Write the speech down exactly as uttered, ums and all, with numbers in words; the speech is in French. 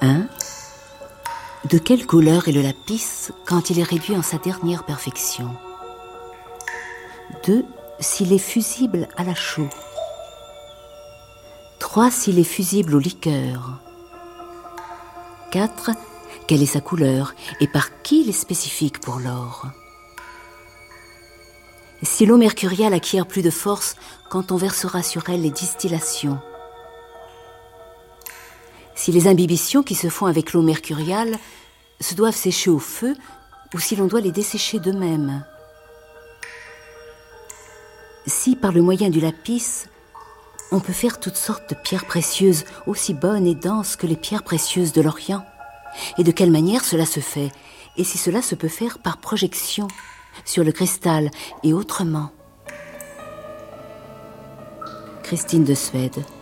un. De quelle couleur est le lapis quand il est réduit en sa dernière perfection? deux. S'il est fusible à la chaux. trois. S'il est fusible au liqueur. quatre. Quelle est sa couleur et par qui il est spécifique pour l'or? Si l'eau mercuriale acquiert plus de force quand on versera sur elle les distillations. Si les imbibitions qui se font avec l'eau mercuriale se doivent sécher au feu ou si l'on doit les dessécher d'eux-mêmes. Si, par le moyen du lapis, on peut faire toutes sortes de pierres précieuses aussi bonnes et denses que les pierres précieuses de l'Orient, et de quelle manière cela se fait, et si cela se peut faire par projection, sur le cristal et autrement. Christine de Suède.